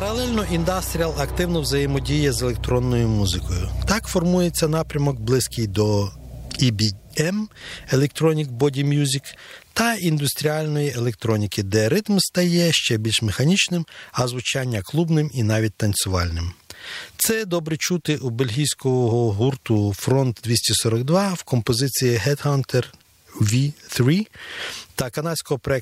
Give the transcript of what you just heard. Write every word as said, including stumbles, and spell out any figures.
Паралельно індастріал активно взаємодіє з електронною музикою. Так формується напрямок, близький до і бі ем – Electronic Body Music, та індустріальної електроніки, де ритм стає ще більш механічним, а звучання клубним і навіть танцювальним. Це добре чути у бельгійського гурту Front двісті сорок два в композиції Headhunter ві три та канадського проєкту